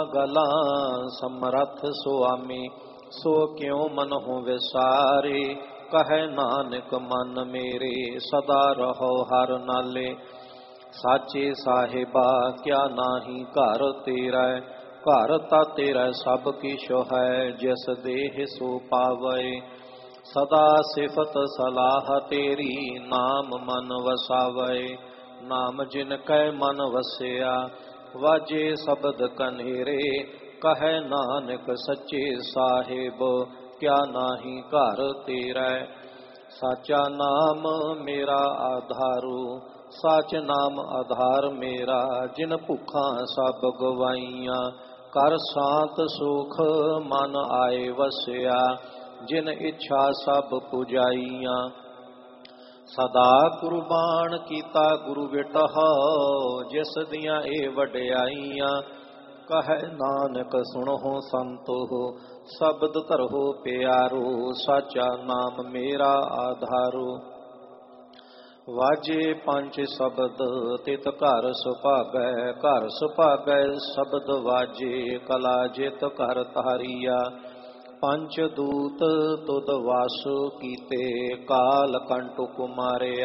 ਗਲਾਂ ਸਮਰੱਥ ਸੁਆਮੀ, ਸੋ ਕਿਉ ਮਨਹੁ ਵਿਸਾਰੇ। ਕਹੈ ਨਾਨਕ ਮਨ ਮੇਰੇ, ਸਦਾ ਰਹੋ ਹਰ ਨਾਲੇ। ਸਾਚੇ ਸਾਹਿਬਾ ਕਿਆ ਨਾਹੀ ਘਰ ਤੇਰਾ, ਘਰ ਤਾ ਤੇਰਾ ਸਭ ਕਿਛੁ ਹੈ। ਜਿਸ ਦੇਹ ਸੋ ਪਾਵੈ, ਸਦਾ ਸਿਫਤ ਸਲਾਹ ਤੇਰੀ। ਨਾਮ ਮਨ ਵਸਾਵੈ, ਨਾਮ ਜਿਨ ਕੈ ਮਨ ਵਸਿਆ। ਵਾਜੇ ਸ਼ਬਦ ਕਨੇਰੇ, ਕਹੈ ਨਾਨਕ ਸੱਚੇ ਸਾਹਿਬ ਕਿਆ ਨਾਹੀ ਘਰ ਤੇਰਾ। ਸਾਚਾ ਨਾਮ ਮੇਰਾ ਆਧਾਰੂ, ਸਾਚ ਨਾਮ ਆਧਾਰ ਮੇਰਾ। ਜਿਨ ਭੁੱਖਾਂ ਸਭ ਗਵਾਈਆਂ, ਕਰ ਸ਼ਾਂਤ ਸੁਖ ਮਨ ਆਏ ਵਸਿਆ। ਜਿਨ ਇੱਛਾ ਸਭ ਪੁਜਾਈਆਂ, ਸਦਾ ਕੁਰਬਾਨ ਕੀਤਾ ਗੁਰੂ ਬਿਟਹੁ। ਜਿਸ ਦੀਆਂ ਇਹ ਵਡਿਆਈਆਂ, ਕਹੈ ਨਾਨਕ ਸੁਣਹੁ ਸੰਤੋ। ਸ਼ਬਦ ਧਰਹੁ ਪਿਆਰੋ, ਸਾਚਾ ਨਾਮ ਮੇਰਾ ਆਧਾਰੋ। ਵਾਜੇ ਪੰਜ ਸ਼ਬਦ ਤਿਤ ਘਰ ਸੁਭਾਗੈ, ਘਰ ਸੁਭਾਗੈ ਸ਼ਬਦ ਵਾਜੇ। ਕਲਾ ਜਿਤ ਘਰ ਧਾਰੀਆ, ਪੰਚ ਦੂਤ ਤੁਧ ਵਾਸ ਕੀਤੇ। ਕਾਲ ਕੰਟਕ ਮਾਰਿਆ,